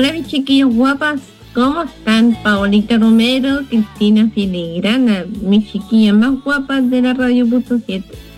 Hola mis chiquillos guapas, ¿cómo están? Paolita Romero, Cristina Filigrana, mis chiquillas más guapas de la Radio Punto 7.